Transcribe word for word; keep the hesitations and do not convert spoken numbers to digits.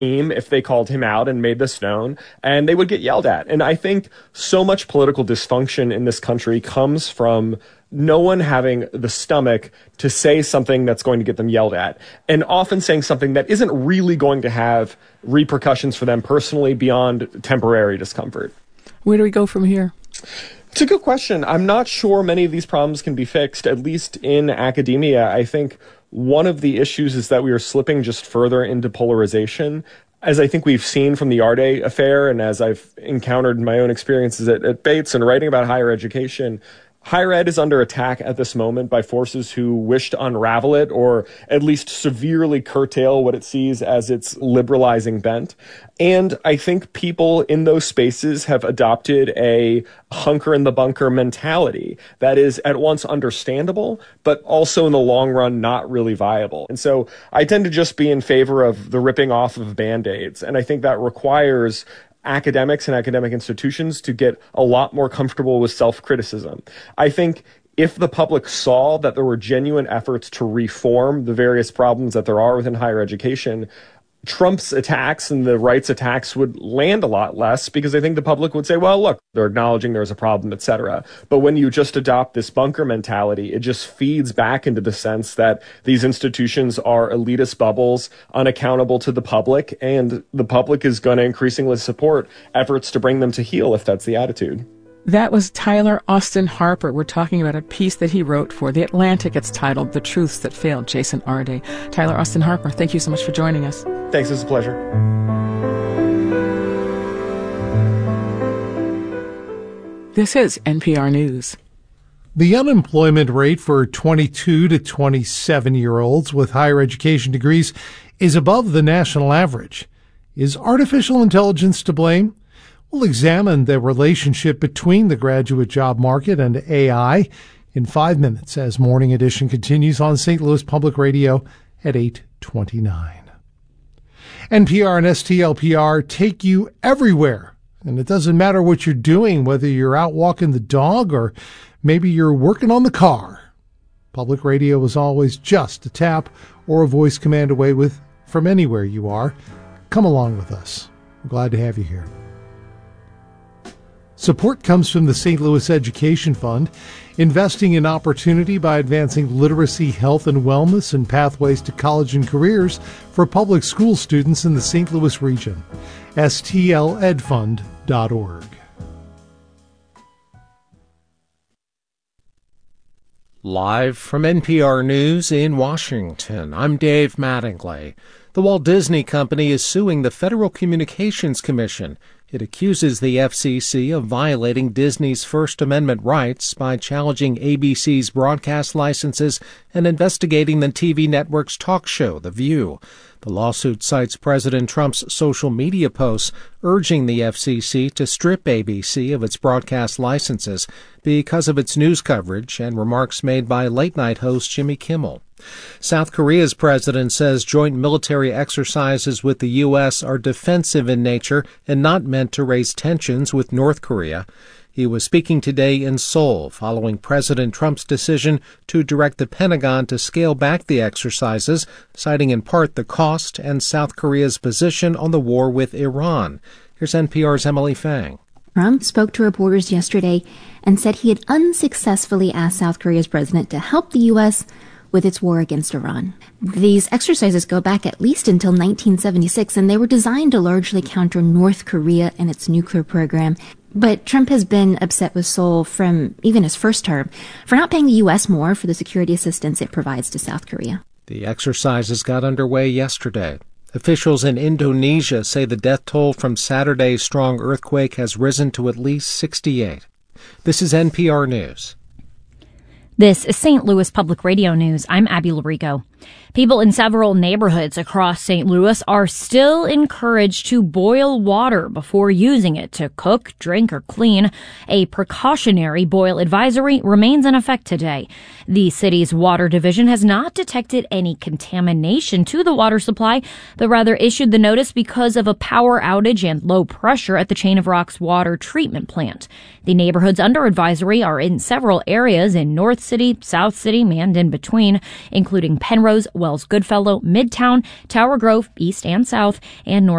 if they called him out and made this known, and they would get yelled at. And I think so much political dysfunction in this country comes from no one having the stomach to say something that's going to get them yelled at, and often saying something that isn't really going to have repercussions for them personally beyond temporary discomfort. Where do we go from here? It's a good question. I'm not sure many of these problems can be fixed, at least in academia. I think one of the issues is that we are slipping just further into polarization. As I think we've seen from the Arde affair, and as I've encountered in my own experiences at, at Bates and writing about higher education, higher ed is under attack at this moment by forces who wish to unravel it or at least severely curtail what it sees as its liberalizing bent. And I think people in those spaces have adopted a hunker in the bunker mentality that is at once understandable, but also in the long run, not really viable. And so I tend to just be in favor of the ripping off of Band-Aids. And I think that requires academics and academic institutions to get a lot more comfortable with self-criticism. I think if the public saw that there were genuine efforts to reform the various problems that there are within higher education, Trump's attacks and the right's attacks would land a lot less, because I think the public would say, well, look, they're acknowledging there's a problem, et cetera. But when you just adopt this bunker mentality, it just feeds back into the sense that these institutions are elitist bubbles, unaccountable to the public, and the public is going to increasingly support efforts to bring them to heel if that's the attitude. That was Tyler Austin Harper. We're talking about a piece that he wrote for The Atlantic. It's titled The Truths That Failed Jason Arde. Tyler Austin Harper, thank you so much for joining us. Thanks, it's a pleasure. This is N P R News. The unemployment rate for twenty-two to twenty-seven-year-olds with higher education degrees is above the national average. Is artificial intelligence to blame? We'll examine the relationship between the graduate job market and A I in five minutes as Morning Edition continues on Saint Louis Public Radio at eight twenty-nine. N P R and S T L P R take you everywhere, and it doesn't matter what you're doing, whether you're out walking the dog or maybe you're working on the car. Public radio is always just a tap or a voice command away with from anywhere you are. Come along with us. I'm glad to have you here. Support comes from the Saint Louis Education Fund, investing in opportunity by advancing literacy, health, and wellness and pathways to college and careers for public school students in the Saint Louis region. S T L ed fund dot org. Live from N P R News in Washington, I'm Dave Mattingly. The Walt Disney Company is suing the Federal Communications Commission. It accuses the F C C of violating Disney's First Amendment rights by challenging A B C's broadcast licenses and investigating the T V network's talk show, The View. The lawsuit cites President Trump's social media posts urging the F C C to strip A B C of its broadcast licenses because of its news coverage and remarks made by late-night host Jimmy Kimmel. South Korea's president says joint military exercises with the U S are defensive in nature and not meant to raise tensions with North Korea. He was speaking today in Seoul following President Trump's decision to direct the Pentagon to scale back the exercises, citing in part the cost and South Korea's position on the war with Iran. Here's N P R's Emily Fang. Trump spoke to reporters yesterday and said he had unsuccessfully asked South Korea's president to help the U S with its war against Iran. These exercises go back at least until nineteen seventy-six, and they were designed to largely counter North Korea and its nuclear program. But Trump has been upset with Seoul from even his first term for not paying the U S more for the security assistance it provides to South Korea. The exercises got underway yesterday. Officials in Indonesia say the death toll from Saturday's strong earthquake has risen to at least sixty-eight. This is N P R News. This is Saint Louis Public Radio News. I'm Abby Larico. People in several neighborhoods across Saint Louis are still encouraged to boil water before using it to cook, drink, or clean. A precautionary boil advisory remains in effect today. The city's water division has not detected any contamination to the water supply, but rather issued the notice because of a power outage and low pressure at the Chain of Rocks water treatment plant. The neighborhoods under advisory are in several areas in North City, South City, and in between, including Penrose, Wells Goodfellow, Midtown, Tower Grove, East and South, and North